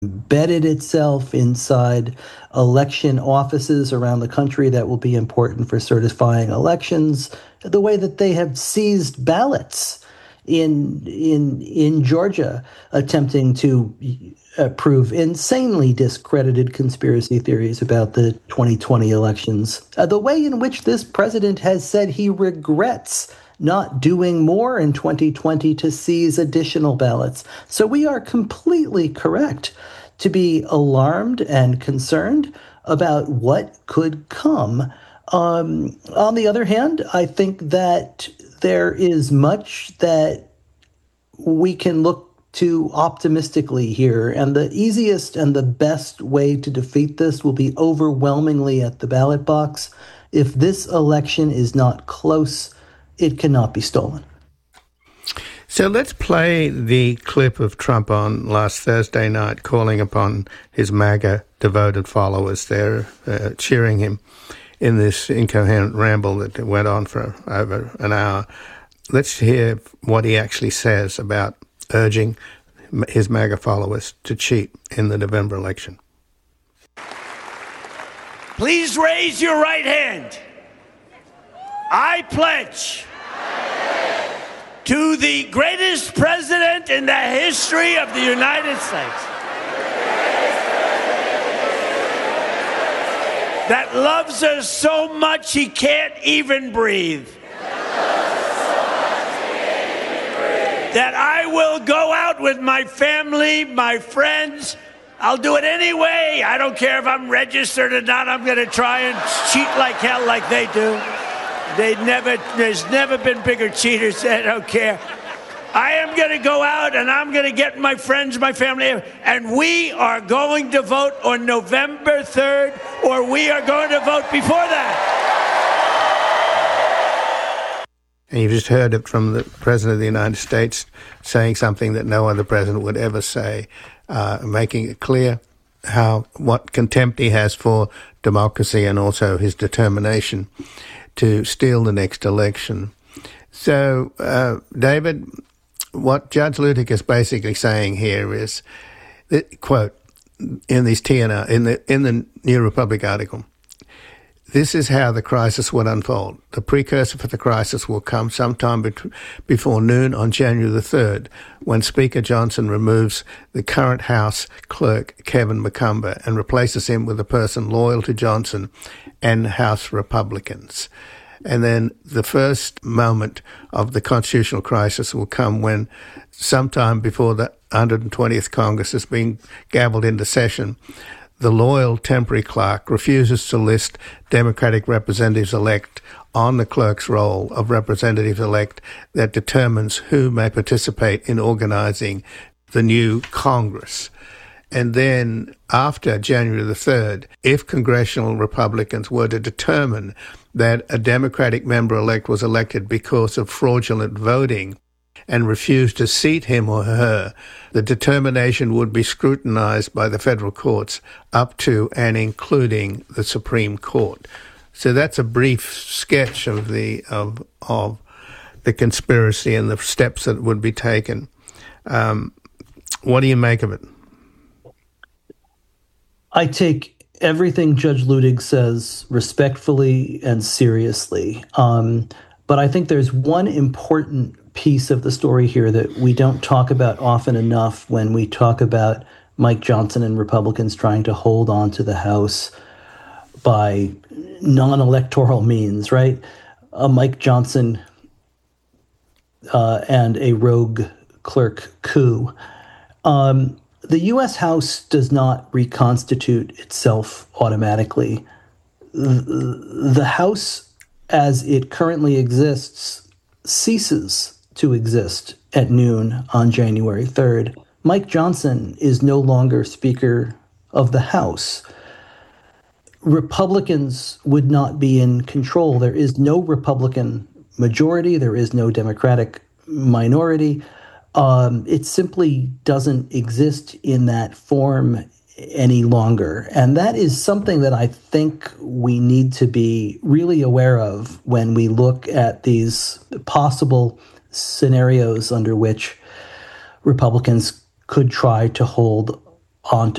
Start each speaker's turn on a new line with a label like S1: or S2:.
S1: embedded itself inside election offices around the country that will be important for certifying elections, the way that they have seized ballots in Georgia, attempting to prove insanely discredited conspiracy theories about the 2020 elections. The way in which this president has said he regrets not doing more in 2020 to seize additional ballots. So we are completely correct to be alarmed and concerned about what could come. On the other hand, I think that there is much that we can look to optimistically here. And the easiest and the best way to defeat this will be overwhelmingly at the ballot box. If this election is not close, it cannot be stolen.
S2: So let's play the clip of Trump on last Thursday night calling upon his MAGA devoted followers there, cheering him in this incoherent ramble that went on for over an hour. Let's hear what he actually says about urging his MAGA followers to cheat in the November election.
S3: Please raise your right hand. I pledge to the greatest president in the history of the United States that loves us so much he can't even breathe. That I will go out with my family, my friends. I'll do it anyway. I don't care if I'm registered or not. I'm going to try and cheat like hell like they do. There's never been bigger cheaters. I don't care. I am going to go out and I'm going to get my friends, my family, and we are going to vote on November 3rd, or we are going to vote before that.
S2: And you've just heard it from the President of the United States saying something that no other president would ever say, making it clear what contempt he has for democracy and also his determination to steal the next election. So, David, what Judge Luttig is basically saying here is, quote, in these TNR, in the New Republic article, this is how the crisis would unfold. The precursor for the crisis will come sometime before noon on January the 3rd, when Speaker Johnson removes the current House clerk, Kevin McCumber, and replaces him with a person loyal to Johnson and House Republicans. And then the first moment of the constitutional crisis will come when sometime before the 120th Congress is being gavelled into session, the loyal temporary clerk refuses to list Democratic representatives-elect on the clerk's roll of representatives-elect that determines who may participate in organising the new Congress. And then after January the 3rd, if congressional Republicans were to determine that a Democratic member-elect was elected because of fraudulent voting and refused to seat him or her, the determination would be scrutinized by the federal courts up to and including the Supreme Court. So that's a brief sketch of the conspiracy and the steps that would be taken. What do you make of it?
S1: I take everything Judge Luttig says respectfully and seriously. But I think there's one important piece of the story here that we don't talk about often enough when we talk about Mike Johnson and Republicans trying to hold on to the House by non-electoral means, right? Mike Johnson and a rogue clerk coup. The U.S. House does not reconstitute itself automatically. The House, as it currently exists, ceases to exist at noon on January 3rd. Mike Johnson is no longer Speaker of the House. Republicans would not be in control. There is no Republican majority. There is no Democratic minority. It simply doesn't exist in that form any longer. And that is something that I think we need to be really aware of when we look at these possible scenarios under which Republicans could try to hold onto